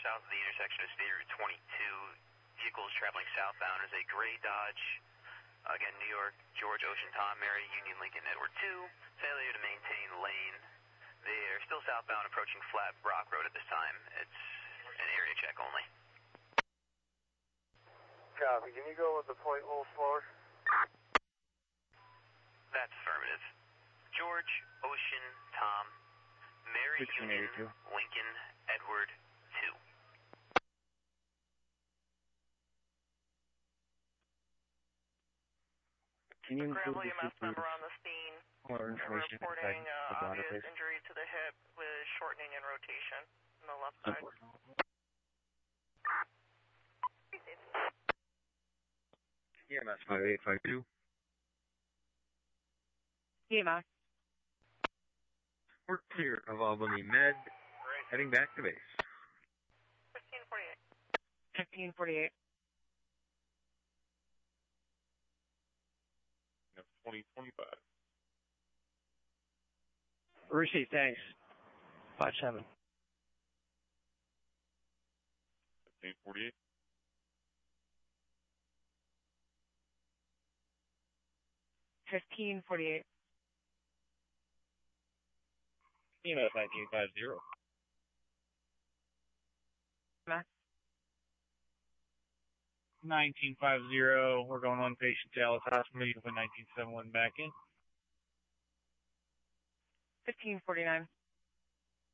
south of the intersection of State Route 22. Vehicles traveling southbound is a gray Dodge. Again, New York, George, Ocean, Tom, Mary, Union, Lincoln, Edward 2. Failure to maintain lane. They are still southbound approaching Flat Rock Road at this time. It's an area check only. Copy. Can you go with the point a little slower? That's affirmative. George, Ocean, Tom, Mary, Union, Lincoln, Edward 2. Can you include Granville the EMS member on the scene. more information Reporting the bladder, obvious please? injury to the hip with shortening and rotation on the left side. EMS 5852. EMS. We're clear of Albany Med. Heading back to base. 1548. 1548. 2025. Received, thanks. 57. 1548. 1548. EMS 1950. EMS. 1950, we're going on patient to Alice Hospital. You can put 1971 back in. 1549.